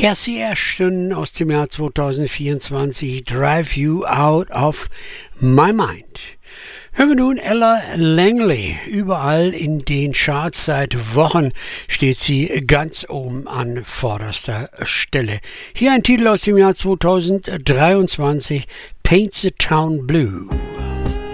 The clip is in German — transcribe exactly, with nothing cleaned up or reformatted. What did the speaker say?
Cassie Ashton aus dem Jahr zweitausendvierundzwanzig, Drive You Out of My Mind. Hören wir nun Ella Langley. Überall in den Charts seit Wochen steht sie ganz oben an vorderster Stelle. Hier ein Titel aus dem Jahr zweitausenddreiundzwanzig, Paint the Town Blue.